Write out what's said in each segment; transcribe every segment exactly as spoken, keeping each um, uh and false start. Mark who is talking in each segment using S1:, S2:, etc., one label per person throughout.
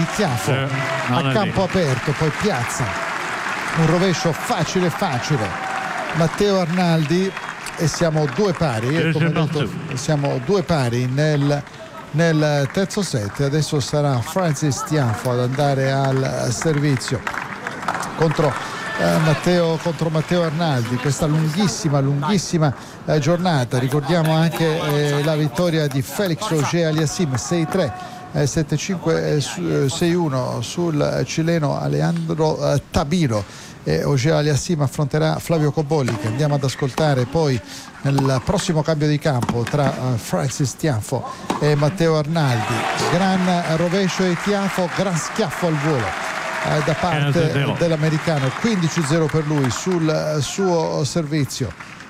S1: di Tiafo a campo aperto, poi piazza un rovescio facile facile Matteo Arnaldi e siamo due pari, e come detto siamo due pari nel, nel terzo set. Adesso sarà Francis Tiafo ad andare al servizio contro eh, Matteo contro Matteo Arnaldi. Questa lunghissima lunghissima eh, giornata, ricordiamo anche eh, la vittoria di Felix Auger-Aliassime sei tre sette cinque sei uno sul cileno Alejandro eh, Tabiro, e Auger-Aliassime affronterà Flavio Cobolli, che andiamo ad ascoltare poi nel prossimo cambio di campo tra uh, Francis Tiafo e Matteo Arnaldi. Gran rovescio e Tiafo, gran schiaffo al volo uh, da parte dell'americano, quindici zero per lui sul uh, suo servizio.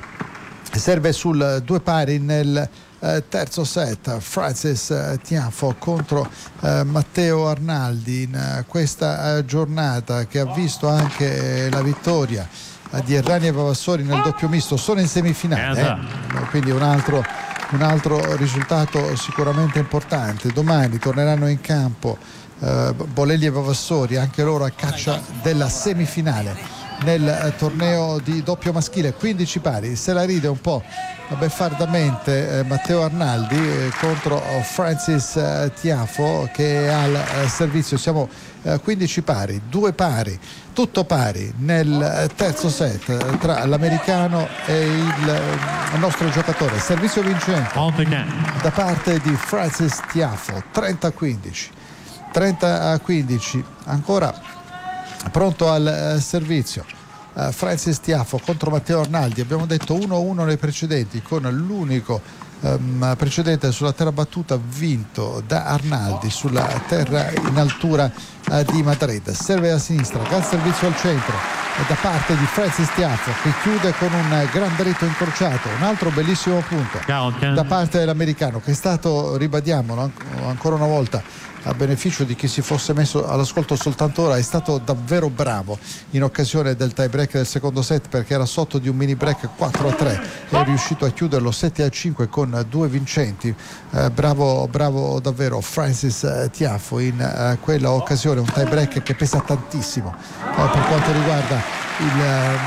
S1: Serve sul due pari nel Uh, terzo set, Francis uh, Tiafo contro uh, Matteo Arnaldi in uh, questa uh, giornata che ha visto anche uh, la vittoria uh, di Errani e Vavassori nel doppio misto. Sono in semifinale, eh? Quindi un altro, un altro risultato sicuramente importante. Domani torneranno in campo uh, Bolelli e Vavassori, anche loro a caccia della semifinale nel torneo di doppio maschile. Quindici pari, se la ride un po' beffardamente eh, Matteo Arnaldi eh, contro Francis eh, Tiafo, che è al eh, servizio. Siamo eh, quindici pari, due pari, tutto pari nel eh, terzo set eh, tra l'americano e il, eh, il nostro giocatore. Servizio vincente da parte di Francis Tiafo, trenta a quindici, trenta a quindici, ancora pronto al eh, servizio uh, Francis Tiafo contro Matteo Arnaldi. Abbiamo detto uno a uno nei precedenti, con l'unico um, precedente sulla terra battuta vinto da Arnaldi sulla terra in altura uh, di Madrid. Serve a sinistra, gran servizio al centro da parte di Francis Tiafo, che chiude con un gran dritto incrociato. Un altro bellissimo punto da parte dell'americano, che è stato, ribadiamolo ancora una volta, a beneficio di chi si fosse messo all'ascolto soltanto ora, è stato davvero bravo in occasione del tie break del secondo set, perché era sotto di un mini break quattro a tre e è riuscito a chiuderlo sette a cinque con due vincenti. Eh, bravo bravo davvero Francis eh, Tiafo in eh, quella occasione, un tie break che pesa tantissimo eh, per quanto riguarda il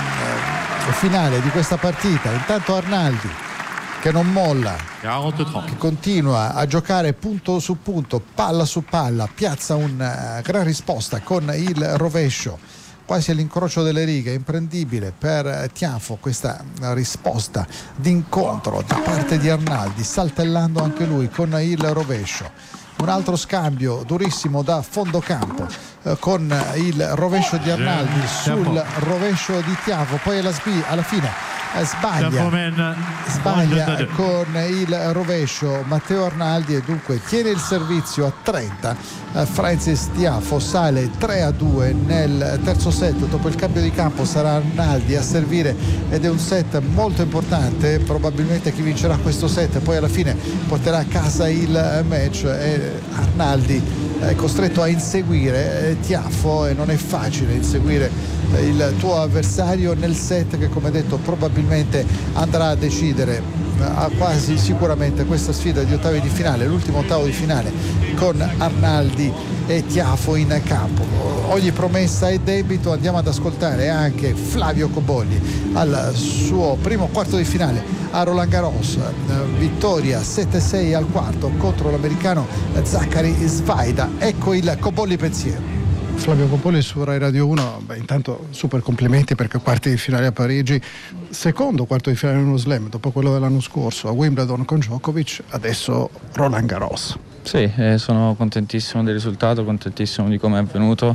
S1: eh, finale di questa partita. Intanto Arnaldi, che non molla, che continua a giocare punto su punto, palla su palla, piazza una gran risposta con il rovescio quasi all'incrocio delle righe, imprendibile per Tiafo questa risposta d'incontro da parte di Arnaldi, saltellando anche lui con il rovescio. Un altro scambio durissimo da fondo campo eh, con il rovescio di Arnaldi sul rovescio di Tiafo, poi alla, sbi- alla fine eh, sbaglia, sbaglia con il rovescio Matteo Arnaldi, e dunque tiene il servizio a trenta. eh, Francis Tiafo sale tre a due nel terzo set. Dopo il cambio di campo sarà Arnaldi a servire ed è un set molto importante, probabilmente chi vincerà questo set poi alla fine porterà a casa il match. E Arnaldi è costretto a inseguire Tiafo, e non è facile inseguire il tuo avversario nel set che, come detto, probabilmente andrà a decidere a quasi sicuramente questa sfida di ottavi di finale, l'ultimo ottavo di finale con Arnaldi e Tiafo in campo. Ogni promessa è debito. Andiamo ad ascoltare anche Flavio Cobolli al suo primo quarto di finale a Roland Garros, vittoria sette sei al quarto contro l'americano Zachary Svaida. Ecco il Cobolli pensiero.
S2: Flavio Cobolli su Rai Radio uno. Beh, intanto super complimenti, perché quarti di finale a Parigi, secondo quarto di finale in uno slam dopo quello dell'anno scorso a Wimbledon con Djokovic, adesso Roland Garros.
S3: Sì, eh, sono contentissimo del risultato, contentissimo di come è avvenuto.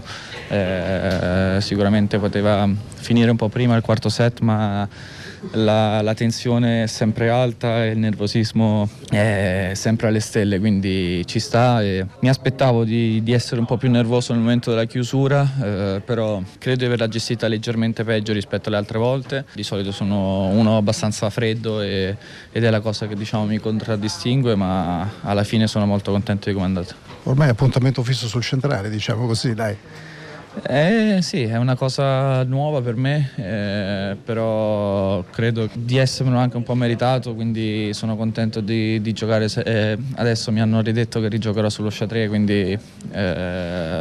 S3: Eh, sicuramente poteva finire un po' prima il quarto set, ma la, la tensione è sempre alta e il nervosismo è sempre alle stelle, quindi ci sta. E mi aspettavo di, di essere un po' più nervoso nel momento della chiusura, eh, però credo di averla gestita leggermente peggio rispetto alle altre volte. Di solito sono uno abbastanza freddo e, ed è la cosa che, diciamo, mi contraddistingue, ma alla fine sono molto contento di come è andata.
S2: Ormai appuntamento fisso sul centrale, diciamo così, dai.
S3: Eh sì, è una cosa nuova per me, eh, però credo di essermelo anche un po' meritato, quindi sono contento di, di giocare. Se, eh, adesso mi hanno ridetto che rigiocherò sullo Chatrier, quindi eh,